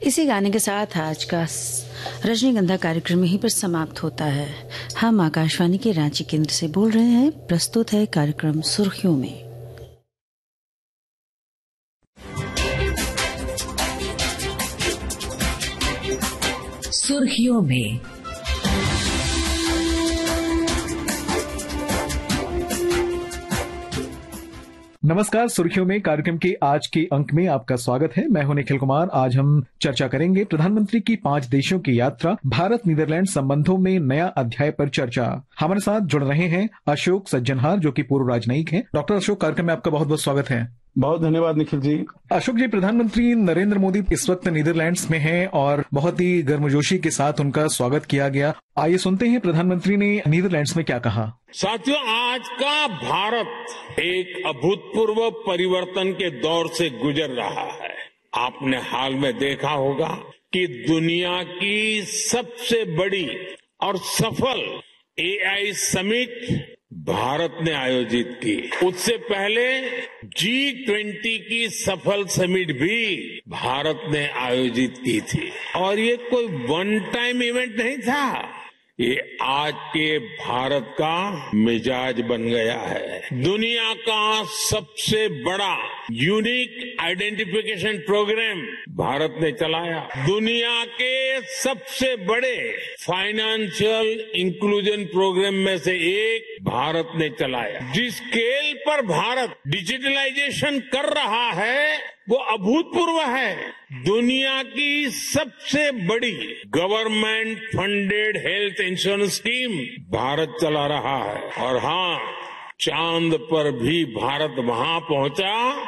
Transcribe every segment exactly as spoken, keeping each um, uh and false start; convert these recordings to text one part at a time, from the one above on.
इसी गाने के साथ आज का रजनीगंधा कार्यक्रम यहीं पर समाप्त होता है। हम आकाशवाणी के रांची केंद्र से बोल रहे हैं। प्रस्तुत है कार्यक्रम सुर्खियों में। सुर्खियों में नमस्कार। सुर्खियों में कार्यक्रम के आज के अंक में आपका स्वागत है। मैं हूं निखिल कुमार। आज हम चर्चा करेंगे प्रधानमंत्री की पांच देशों की यात्रा, भारत नीदरलैंड संबंधों में नया अध्याय पर चर्चा। हमारे साथ जुड़ रहे हैं अशोक सज्जनहार, जो कि पूर्व राजनयिक हैं। डॉक्टर अशोक, कार्यक्रम में आपका बहुत बहुत स्वागत है। बहुत धन्यवाद निखिल जी। अशोक जी, प्रधानमंत्री नरेंद्र मोदी इस वक्त नीदरलैंड्स में हैं और बहुत ही गर्मजोशी के साथ उनका स्वागत किया गया। आइए सुनते हैं प्रधानमंत्री ने नीदरलैंड्स में क्या कहा। साथियों, आज का भारत एक अभूतपूर्व परिवर्तन के दौर से गुजर रहा है। आपने हाल में देखा होगा कि दुनिया की सबसे बड़ी और सफल एआई समिट भारत ने आयोजित की। उससे पहले जी ट्वेंटी की सफल समिट भी भारत ने आयोजित की थी। और ये कोई वन टाइम इवेंट नहीं था, ये आज के भारत का मिजाज बन गया है। दुनिया का सबसे बड़ा यूनिक आइडेंटिफिकेशन प्रोग्राम भारत ने चलाया। दुनिया के सबसे बड़े फाइनेंशियल इंक्लूजन प्रोग्राम में से एक भारत ने चलाया। जिस स्केल पर भारत डिजिटलाइजेशन कर रहा है वो अभूतपूर्व है। दुनिया की सबसे बड़ी government funded health insurance scheme Bharat चला रहा है। और हाँ, चांद पर भी भारत वहां पहुंचा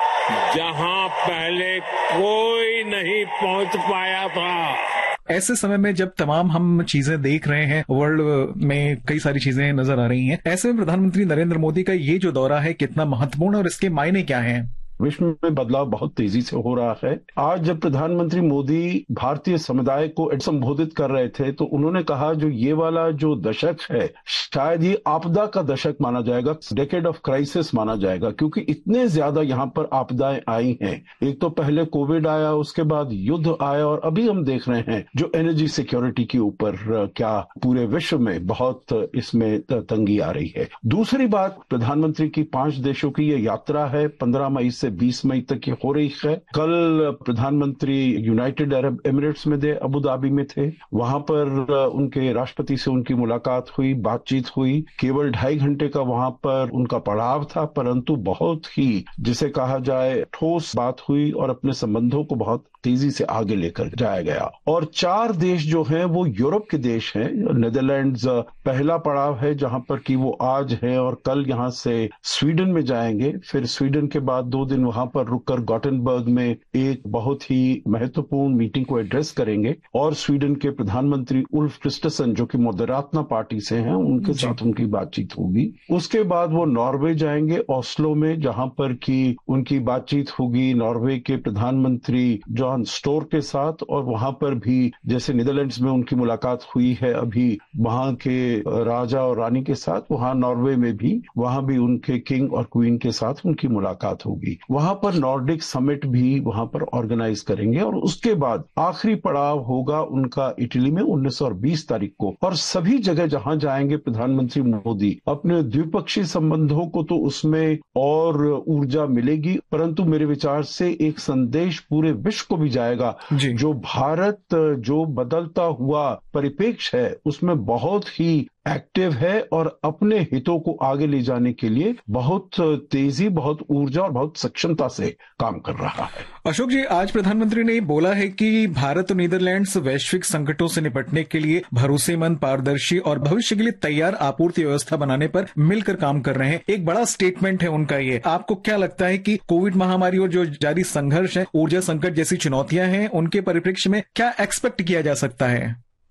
जहां पहले कोई नहीं पहुंच पाया था। ऐसे समय में जब तमाम हम चीजें देख रहे हैं, वर्ल्ड में कई सारी चीजें नजर आ रही हैं, ऐसे में प्रधानमंत्री नरेंद्र मोदी का ये जो दौरा है कितना महत्वपूर्ण और इसके मायने क्या हैं? विश्व में बदलाव बहुत तेजी से हो रहा है। आज जब प्रधानमंत्री मोदी भारतीय समुदाय को संबोधित कर रहे थे तो उन्होंने कहा जो ये वाला जो दशक है शायद ये आपदा का दशक माना जाएगा, डेकेड ऑफ क्राइसिस माना जाएगा, क्योंकि इतने ज्यादा यहाँ पर आपदाएं आई हैं। एक तो पहले कोविड आया, उसके बाद युद्ध आया और अभी हम देख रहे हैं जो एनर्जी सिक्योरिटी के ऊपर क्या पूरे विश्व में बहुत इसमें तंगी आ रही है। दूसरी बात, प्रधानमंत्री की पांच देशों की ये यात्रा है, पंद्रह मई से बीस मई तक ये हो रही है। कल प्रधानमंत्री यूनाइटेड अरब एमिरेट्स में थे, अबू धाबी में थे। वहां पर उनके राष्ट्रपति से उनकी मुलाकात हुई, बातचीत हुई। केवल ढाई घंटे का वहां पर उनका पड़ाव था, परंतु बहुत ही जिसे कहा जाए ठोस बात हुई और अपने संबंधों को बहुत तेजी से आगे लेकर जाया गया। और चार देश जो हैं वो यूरोप के देश हैं। नीदरलैंड्स पहला पड़ाव है जहां पर कि वो आज है और कल यहां से स्वीडन में जाएंगे। फिर स्वीडन के बाद दो दिन वहां पर रुककर गॉटेनबर्ग में एक बहुत ही महत्वपूर्ण मीटिंग को एड्रेस करेंगे और स्वीडन के प्रधानमंत्री उल्फ क्रिस्टसन जो कि मोदेरातना पार्टी से हैं उनके साथ उनकी बातचीत होगी। उसके बाद वो नॉर्वे जाएंगे, ओस्लो में, जहां पर कि उनकी बातचीत होगी नॉर्वे के प्रधानमंत्री जॉन स्टोर के साथ। और वहां पर भी जैसे नीदरलैंड्स में उनकी मुलाकात हुई है अभी वहां के राजा और रानी के साथ, वहां नॉर्वे में भी वहां भी उनके किंग और क्वीन के साथ उनकी मुलाकात होगी। वहां पर नॉर्डिक समिट भी वहां पर ऑर्गेनाइज करेंगे। और उसके बाद आखिरी पड़ाव होगा उनका इटली में उन्नीस और बीस तारीख को। और सभी जगह जहां जाएंगे प्रधानमंत्री मोदी, अपने द्विपक्षीय संबंधों को तो उसमें और ऊर्जा मिलेगी, परंतु मेरे विचार से एक संदेश पूरे विश्व को भी जाएगा। जो भारत जो बदलता हुआ परिप्रेक्ष्य है उसमें बहुत ही एक्टिव है और अपने हितों को आगे ले जाने के लिए बहुत तेजी, बहुत ऊर्जा और बहुत सक्षमता से काम कर रहा है। अशोक जी, आज प्रधानमंत्री ने बोला है कि भारत और नीदरलैंड्स वैश्विक संकटों से निपटने के लिए भरोसेमंद, पारदर्शी और भविष्य के लिए तैयार आपूर्ति व्यवस्था बनाने पर मिलकर काम कर रहे हैं। एक बड़ा स्टेटमेंट है उनका ये। आपको क्या लगता है कि कोविड महामारी और जो जारी संघर्ष है, ऊर्जा संकट जैसी चुनौतियां हैं, उनके परिप्रेक्ष्य में क्या एक्सपेक्ट किया जा सकता है?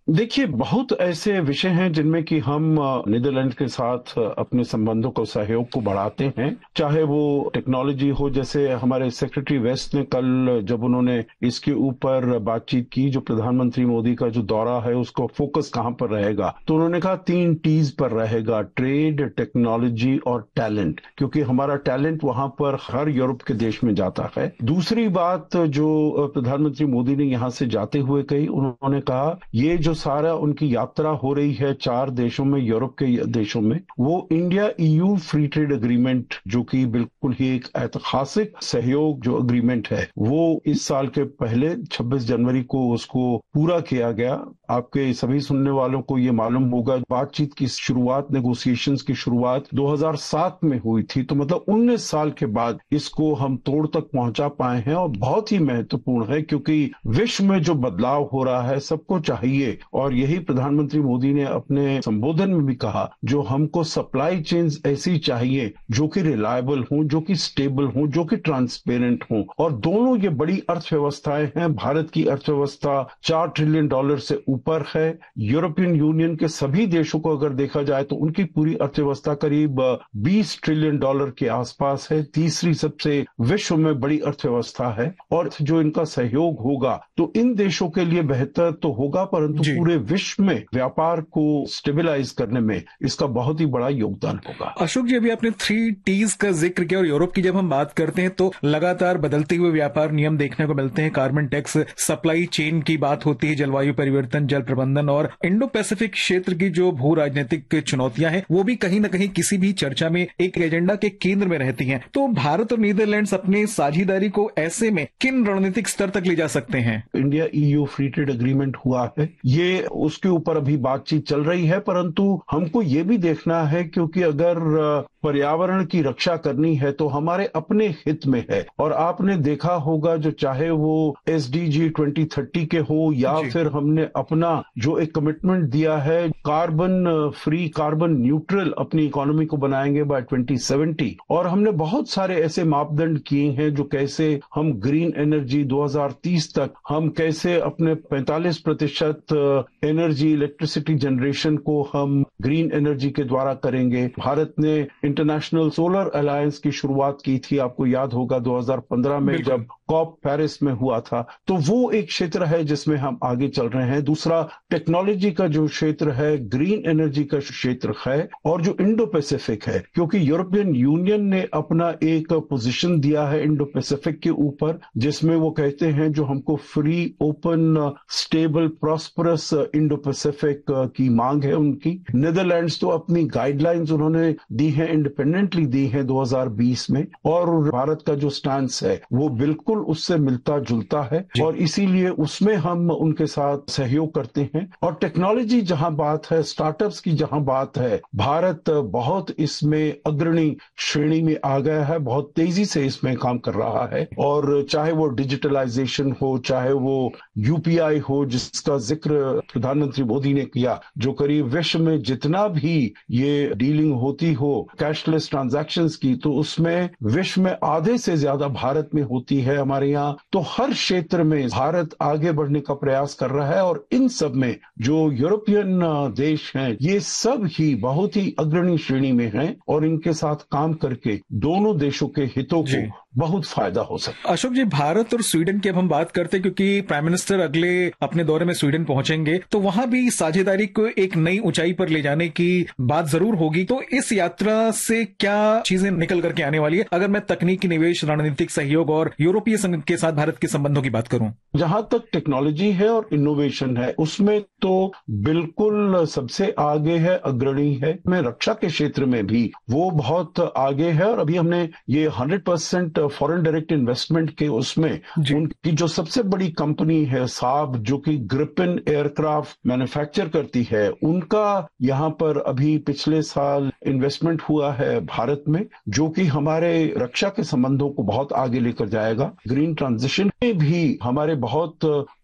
देखिए, बहुत ऐसे विषय हैं जिनमें कि हम नीदरलैंड के साथ अपने संबंधों को, सहयोग को बढ़ाते हैं, चाहे वो टेक्नोलॉजी हो। जैसे हमारे सेक्रेटरी वेस्ट ने कल जब उन्होंने इसके ऊपर बातचीत की, जो प्रधानमंत्री मोदी का जो दौरा है उसको फोकस कहां पर रहेगा, तो उन्होंने कहा तीन टीज पर रहेगा, ट्रेड, टेक्नोलॉजी और टैलेंट, क्योंकि हमारा टैलेंट वहां पर हर यूरोप के देश में जाता है। दूसरी बात जो प्रधानमंत्री मोदी ने यहां से जाते हुए कही, उन्होंने कहा ये जो सारा उनकी यात्रा हो रही है चार देशों में, यूरोप के देशों में, वो India EU free trade agreement, जो कि बिल्कुल ही एक ऐतिहासिक सहयोग जो एग्रीमेंट है, वो इस साल के पहले छब्बीस जनवरी को उसको पूरा किया गया। आपके सभी सुनने वालों को ये मालूम होगा, बातचीत की शुरुआत, नेगोशिएशंस की शुरुआत दो हज़ार सात में हुई थी, तो मतलब उन्नीस साल के बाद इसको हम तोड़ तक पहुंचा पाए हैं। और बहुत ही महत्वपूर्ण है क्योंकि विश्व में जो बदलाव हो रहा है सबको चाहिए, और यही प्रधानमंत्री मोदी ने अपने संबोधन में भी कहा, जो हमको सप्लाई चेन्स ऐसी चाहिए जो कि रिलायबल हों, जो कि स्टेबल हों, जो कि ट्रांसपेरेंट हों। और दोनों ये बड़ी अर्थव्यवस्थाएं हैं। भारत की अर्थव्यवस्था चार ट्रिलियन डॉलर से ऊपर है। यूरोपियन यूनियन के सभी देशों को अगर देखा जाए तो उनकी पूरी अर्थव्यवस्था करीब बीस ट्रिलियन डॉलर के आसपास है, तीसरी सबसे विश्व में बड़ी अर्थव्यवस्था है। और जो इनका सहयोग होगा तो इन देशों के लिए बेहतर तो होगा, परंतु पूरे विश्व में व्यापार को स्टेबलाइज करने में इसका बहुत ही बड़ा योगदान होगा। अशोक जी, अभी आपने थ्री टीज का जिक्र किया, और यूरोप की जब हम बात करते हैं तो लगातार बदलते हुए व्यापार नियम देखने को मिलते हैं। कार्बन टैक्स, सप्लाई चेन की बात होती है, जलवायु परिवर्तन, जल प्रबंधन और इंडो पैसिफिक क्षेत्र की जो भू राजनीतिक चुनौतियां हैं वो भी कहीं न कहीं किसी भी चर्चा में एक एजेंडा के केंद्र में रहती हैं। तो भारत और नीदरलैंड्स अपने साझेदारी को ऐसे में किन रणनीतिक स्तर तक ले जा सकते हैं? India EU free trade agreement हुआ है, ये उसके ऊपर अभी बातचीत चल रही है, परंतु हमको ये भी देखना है क्योंकि अगर पर्यावरण की रक्षा करनी है तो हमारे अपने हित में है। और आपने देखा होगा, जो चाहे वो S D G twenty thirty के हो या फिर हमने अपना जो एक कमिटमेंट दिया है, कार्बन फ्री, कार्बन न्यूट्रल अपनी इकोनॉमी को बनाएंगे बाय ट्वेंटी सेवेंटी, और हमने बहुत सारे ऐसे मापदंड किए हैं जो कैसे हम ग्रीन एनर्जी दो हज़ार तीस तक हम कैसे अपने पैंतालीस प्रतिशत एनर्जी, इलेक्ट्रिसिटी जनरेशन को हम ग्रीन एनर्जी के द्वारा करेंगे। भारत ने इंटरनेशनल सोलर अलायंस की शुरुआत की थी, आपको याद होगा दो हज़ार पंद्रह में जब कॉप पेरिस में हुआ था, तो वो एक क्षेत्र है जिसमें हम आगे चल रहे हैं। दूसरा टेक्नोलॉजी का जो क्षेत्र है, ग्रीन एनर्जी का क्षेत्र है, और जो इंडो पैसिफिक है, क्योंकि यूरोपियन यूनियन ने अपना एक पोजीशन दिया है इंडो पैसिफिक के ऊपर, जिसमें वो कहते हैं जो हमको free, open, stable, prosperous Indo Pacific की मांग है उनकी। नीदरलैंड्स तो अपनी गाइडलाइंस उन्होंने दी है, इंडिपेंडेंटली दी है दो हज़ार बीस में, और भारत का जो स्टैंस है वो बिल्कुल उससे मिलता जुलता है, और इसीलिए उसमें हम उनके साथ सहयोग करते हैं। और टेक्नोलॉजी जहां बात है, स्टार्टअप्स की जहां बात है, भारत बहुत इसमें अग्रणी श्रेणी में आ गया है, बहुत तेजी से इसमें काम कर रहा है। और चाहे वो डिजिटलाइजेशन हो, चाहे वो यूपीआई हो, जिसका जिक्र प्रधानमंत्री मोदी ने किया, जो करीब विश्व में जितना भी ये डीलिंग होती हो कैशलेस ट्रांजैक्शंस की, तो उसमें विश्व में आधे से ज्यादा भारत में होती है हमारे यहाँ। तो हर क्षेत्र में भारत आगे बढ़ने का प्रयास कर रहा है, और इन सब में जो यूरोपियन देश हैं, ये सब ही बहुत ही अग्रणी श्रेणी में हैं, और इनके साथ काम करके दोनों देशों के हितों को बहुत फायदा हो सकता है। अशोक जी, भारत और स्वीडन की अब हम बात करते हैं, क्योंकि प्राइम मिनिस्टर अगले अपने दौरे में स्वीडन पहुंचेंगे, तो वहां भी साझेदारी को एक नई ऊंचाई पर ले जाने की बात जरूर होगी। तो इस यात्रा से क्या चीजें निकल करके आने वाली है, अगर मैं तकनीकी निवेश, रणनीतिक सहयोग और यूरोपीय संघ के साथ भारत के संबंधों की बात करूं? जहां तक टेक्नोलॉजी है और इनोवेशन है, उसमें तो बिल्कुल सबसे आगे है, अग्रणी है। मैं रक्षा के क्षेत्र में भी वो बहुत आगे है, और अभी हमने ये hundred percent foreign direct investment के उसमें उनकी जो सबसे बड़ी कंपनी है साब, जो कि ग्रिपेन एयरक्राफ्ट मैन्युफैक्चर करती है, उनका यहाँ पर अभी पिछले साल इन्वेस्टमेंट हुआ है भारत में, जो कि हमारे रक्षा के संबंधों को बहुत आगे लेकर जाएगा। ग्रीन ट्रांजिशन में भी हमारे बहुत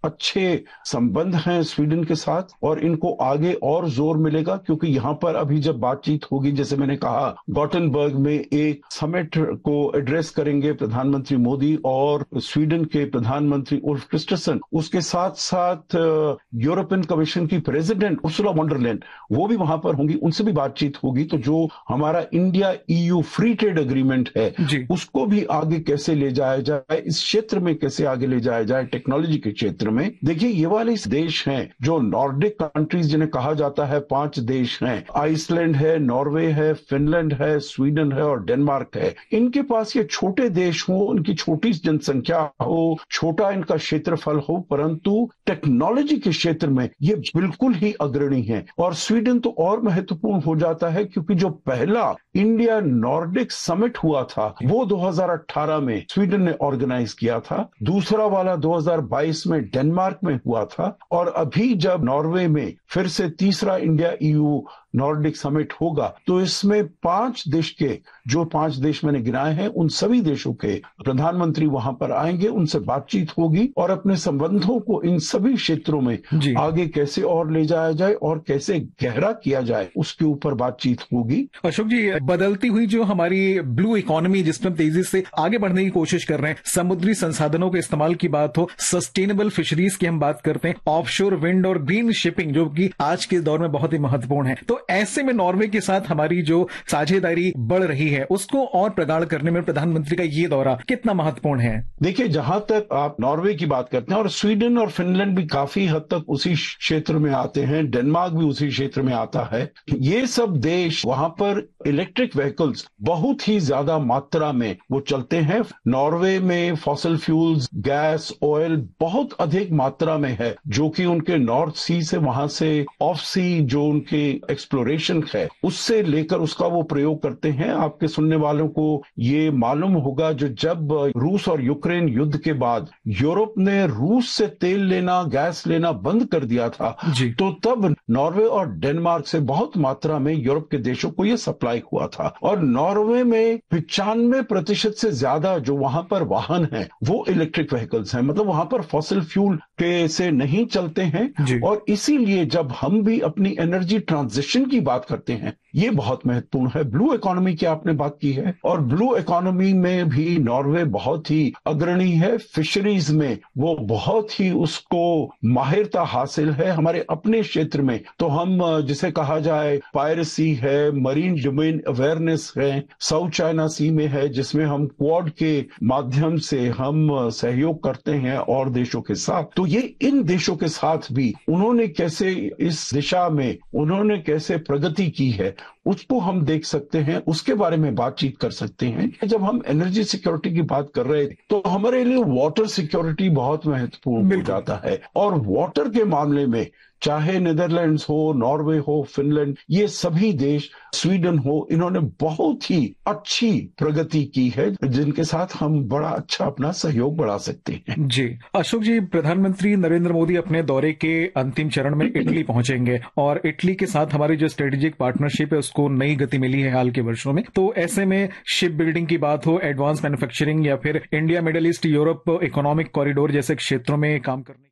अच्छे संबंध हैं स्वीडन के साथ और इनको आगे और जोर मिलेगा, क्योंकि यहाँ पर अभी जब बातचीत होगी, जैसे मैंने कहा, गॉटेनबर्ग में एक समिट को एड्रेस करेंगे प्रधानमंत्री मोदी और स्वीडन के प्रधानमंत्री उल्फ क्रिस्टरसन, उसके साथ साथ यूरोपियन कमीशन की प्रेसिडेंट उर्सुला वॉन डर लेयन वो भी वहां पर होंगी, उनसे भी बातचीत होगी। तो जो हमारा India EU free trade agreement है उसको भी आगे कैसे ले जाया जाए, इस क्षेत्र में कैसे आगे ले जाया जाए, टेक्नोलॉजी के क्षेत्र में। देखिए, ये वाले देश हैं जो नॉर्डिक कंट्रीज जिन्हें कहा जाता है, पांच देश हैं, आइसलैंड है, नॉर्वे है, फिनलैंड है, स्वीडन है और डेनमार्क है। इनके पास ये छोटे देश हो, उनकी छोटी जनसंख्या हो, छोटा इनका क्षेत्रफल हो, परंतु टेक्नोलॉजी के क्षेत्र में ये बिल्कुल ही अग्रणी है। और स्वीडन तो और महत्वपूर्ण हो जाता है क्योंकि जो पहला इंडिया नॉर्डिक समिट हुआ था वो दो हज़ार अठारह में स्वीडन ने ऑर्गेनाइज किया था, दूसरा वाला दो हज़ार बाईस में डेनमार्क में हुआ था, और अभी जब नॉर्वे में फिर से तीसरा इंडिया ईयू नॉर्डिक समिट होगा तो इसमें पांच देश के, जो पांच देश मैंने गिनाए हैं, उन सभी देशों के प्रधानमंत्री वहां पर आएंगे, उनसे बातचीत होगी और अपने संबंधों को इन सभी क्षेत्रों में आगे कैसे और ले जाया जाए और कैसे गहरा किया जाए उसके ऊपर बातचीत होगी। अशोक जी, बदलती हुई जो हमारी ब्लू इकोनॉमी जिसमें तेजी से आगे बढ़ने की कोशिश कर रहे हैं, समुद्री संसाधनों के इस्तेमाल की बात हो, सस्टेनेबल फिशरीज की हम बात करते हैं, ऑफशोर विंड और ग्रीन शिपिंग जो कि आज के दौर में बहुत ही महत्वपूर्ण है, तो ऐसे में नॉर्वे के साथ हमारी जो साझेदारी बढ़ रही है उसको और प्रगाढ़ करने में प्रधानमंत्री का ये दौरा कितना महत्वपूर्ण है? देखिए, जहां तक आप नॉर्वे की बात करते हैं, और स्वीडन और फिनलैंड भी काफी हद तक उसी क्षेत्र में आते हैं, डेनमार्क भी उसी क्षेत्र में आता है, ये सब देश वहां पर इलेक्ट्रिक व्हीकल्स बहुत ही ज्यादा मात्रा में वो चलते हैं। नॉर्वे में फॉसिल फ्यूल्स, गैस, ऑयल बहुत अधिक मात्रा में है, जो कि उनके नॉर्थ सी से, वहां से ऑफ सी जो उनके एक्सप्लोरेशन है उससे लेकर उसका वो प्रयोग करते हैं। आपके सुनने वालों को ये मालूम होगा, जो जब रूस और यूक्रेन युद्ध के बाद यूरोप ने रूस से तेल लेना, गैस लेना बंद कर दिया था, तो तब नॉर्वे और डेनमार्क से बहुत मात्रा में यूरोप के देशों को ये सप्लाई हुआ था। और नॉर्वे में पिचानवे प्रतिशत से ज्यादा जो वहां पर वाहन है वो इलेक्ट्रिक व्हीकल्स हैं, मतलब वहां पर फॉसिल फ्यूल के से नहीं चलते हैं। और इसीलिए जब हम भी अपनी एनर्जी ट्रांजिशन की बात करते हैं, ये बहुत महत्वपूर्ण है। ब्लू इकोनॉमी की आपने बात की है, और ब्लू इकोनॉमी में भी नॉर्वे बहुत ही अग्रणी है। फिशरीज में वो बहुत ही उसको माहिरता हासिल है। हमारे अपने क्षेत्र में तो हम जिसे कहा जाए पायरेसी है, मरीन डोमेन अवेयरनेस है, साउथ चाइना सी में है, जिसमें हम क्वाड के माध्यम से हम सहयोग करते हैं और देशों के साथ। तो ये इन देशों के साथ भी उन्होंने कैसे इस दिशा में उन्होंने कैसे प्रगति की है उसको हम देख सकते हैं, उसके बारे में बातचीत कर सकते हैं। जब हम एनर्जी सिक्योरिटी की बात कर रहे थे तो हमारे लिए वाटर सिक्योरिटी बहुत महत्वपूर्ण हो जाता है, और वाटर के मामले में चाहे नीदरलैंड्स हो, नॉर्वे हो, फिनलैंड, ये सभी देश, स्वीडन हो, इन्होंने बहुत ही अच्छी प्रगति की है, जिनके साथ हम बड़ा अच्छा अपना सहयोग बढ़ा सकते हैं। जी अशोक जी, प्रधानमंत्री नरेंद्र मोदी अपने दौरे के अंतिम चरण में इटली पहुंचेंगे, और इटली के साथ हमारी जो स्ट्रेटेजिक पार्टनरशिप है उसको नई गति मिली है हाल के वर्षों में। तो ऐसे में शिप बिल्डिंग की बात हो, एडवांस मैन्युफैक्चरिंग, या फिर India middle east Europe economic corridor जैसे क्षेत्रों में काम करने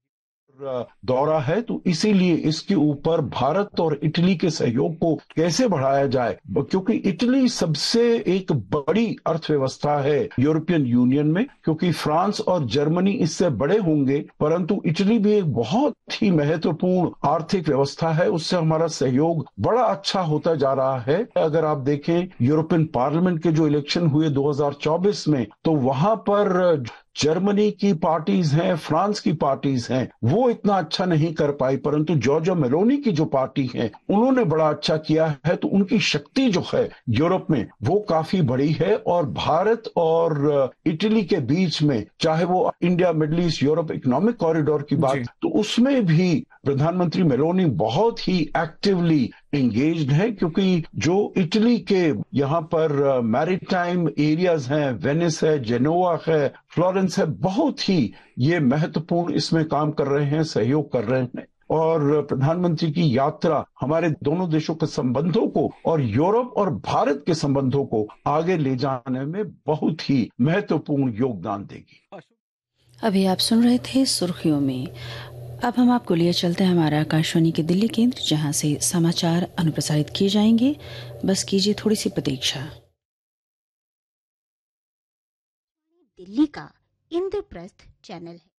दौरा है, तो इसीलिए इसके ऊपर भारत और इटली के सहयोग को कैसे बढ़ाया जाए, क्योंकि इटली सबसे एक बड़ी अर्थव्यवस्था है यूरोपियन यूनियन में, क्योंकि फ्रांस और जर्मनी इससे बड़े होंगे, परंतु इटली भी एक बहुत ही महत्वपूर्ण आर्थिक व्यवस्था है, उससे हमारा सहयोग बड़ा अच्छा होता जा रहा है। अगर आप देखें यूरोपियन पार्लियामेंट के जो इलेक्शन हुए दो हज़ार चौबीस में, तो वहां पर जर्मनी की पार्टीज हैं, फ्रांस की पार्टीज हैं, वो इतना अच्छा नहीं कर पाई, परंतु जॉर्जिया मेलोनी की जो पार्टी है उन्होंने बड़ा अच्छा किया है। तो उनकी शक्ति जो है यूरोप में वो काफी बड़ी है, और भारत और इटली के बीच में चाहे वो India middle east Europe economic corridor की बात, तो उसमें भी प्रधानमंत्री मेलोनी बहुत ही एक्टिवली एंगेज्ड है, क्योंकि जो इटली के यहाँ पर मैरीटाइम एरियाज हैं, वेनिस है, जेनोवा है, फ्लोरेंस है, बहुत ही ये महत्वपूर्ण इसमें काम कर रहे हैं, सहयोग कर रहे हैं। और प्रधानमंत्री की यात्रा हमारे दोनों देशों के संबंधों को और यूरोप और भारत के संबंधों को आगे ले जाने में बहुत ही महत्वपूर्ण योगदान देगी। अभी आप सुन रहे थे सुर्खियों में। अब हम आपको लिए चलते हैं हमारे आकाशवाणी के दिल्ली केंद्र, जहां से समाचार अनुप्रसारित किए जाएंगे। बस कीजिए थोड़ी सी प्रतीक्षा। दिल्ली का इंद्रप्रस्थ चैनल है।